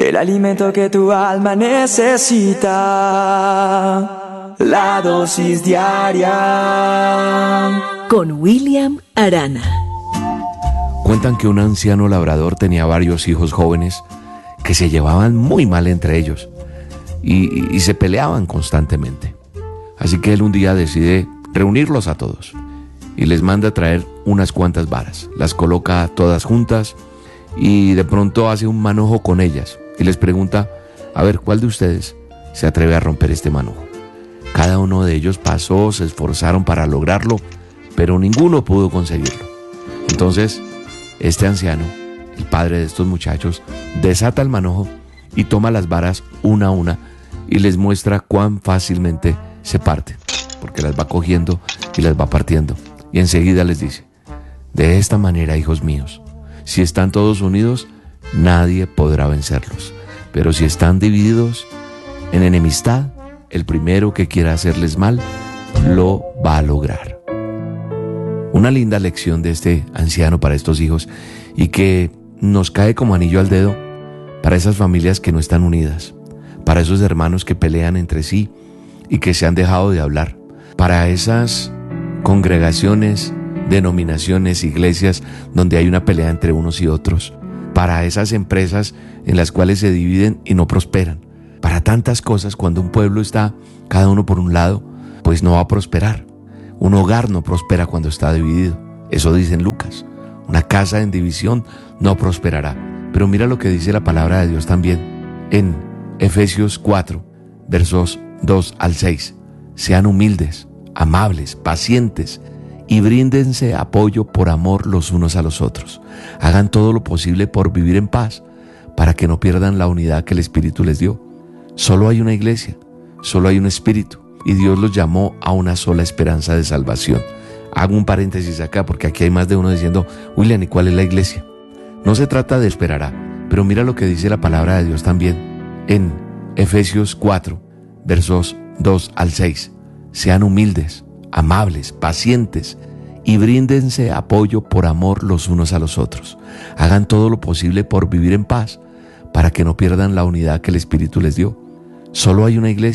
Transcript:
el alimento que tu alma necesita, la dosis diaria. Con William Arana. Cuentan que un anciano labrador tenía varios hijos jóvenes que se llevaban muy mal entre ellos y se peleaban constantemente. Así que él un día decide reunirlos a todos y les manda a traer unas cuantas varas. Las coloca todas juntas y de pronto hace un manojo con ellas y les pregunta: a ver, ¿cuál de ustedes se atreve a romper este manojo? Cada uno de ellos pasó, se esforzaron para lograrlo, pero ninguno pudo conseguirlo. Entonces, este anciano, el padre de estos muchachos, desata el manojo y toma las varas una a una y les muestra cuán fácilmente se parten, porque las va cogiendo y las va partiendo. Y enseguida les dice: de esta manera, hijos míos, si están todos unidos, nadie podrá vencerlos. Pero si están divididos en enemistad, el primero que quiera hacerles mal, lo va a lograr. Una linda lección de este anciano para estos hijos y que nos cae como anillo al dedo para esas familias que no están unidas, para esos hermanos que pelean entre sí y que se han dejado de hablar, para esas congregaciones, denominaciones, iglesias donde hay una pelea entre unos y otros, para esas empresas en las cuales se dividen y no prosperan, para tantas cosas. Cuando un pueblo está cada uno por un lado, pues no va a prosperar. Un hogar no prospera cuando está dividido. Eso dice en Lucas. Una casa en división no prosperará. Pero mira lo que dice la palabra de Dios también en Efesios 4, versos 2 al 6. Sean humildes, amables, pacientes y bríndense apoyo por amor los unos a los otros. Hagan todo lo posible por vivir en paz, para que no pierdan la unidad que el Espíritu les dio. Solo hay una iglesia, solo hay un Espíritu, y Dios los llamó a una sola esperanza de salvación. Hago un paréntesis acá porque aquí hay más de uno diciendo: William, ¿y cuál es la iglesia? No se trata de esperará, pero mira lo que dice la palabra de Dios también en Efesios 4, versos 2 al 6. Sean humildes, amables, pacientes y bríndense apoyo por amor los unos a los otros. Hagan todo lo posible por vivir en paz, para que no pierdan la unidad que el Espíritu les dio. Solo hay una iglesia.